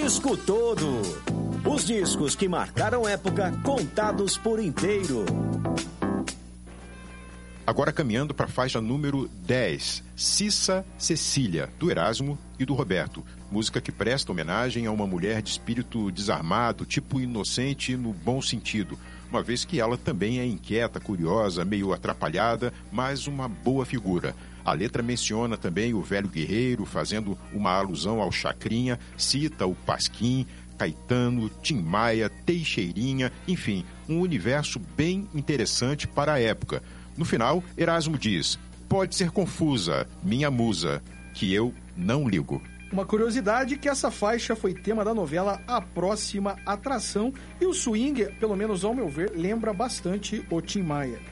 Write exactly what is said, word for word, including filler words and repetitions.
disco todo. Os discos que marcaram época, contados por inteiro. Agora caminhando para a faixa número dez, Cissa Cecília, do Erasmo e do Roberto. Música que presta homenagem a uma mulher de espírito desarmado, tipo inocente no bom sentido. Uma vez que ela também é inquieta, curiosa, meio atrapalhada, mas uma boa figura. A letra menciona também o velho guerreiro, fazendo uma alusão ao Chacrinha, cita o Pasquim, Caetano, Tim Maia, Teixeirinha, enfim, um universo bem interessante para a época. No final, Erasmo diz: pode ser confusa, minha musa, que eu não ligo. Uma curiosidade é que essa faixa foi tema da novela A Próxima Atração e o swing, pelo menos ao meu ver, lembra bastante o Tim Maia.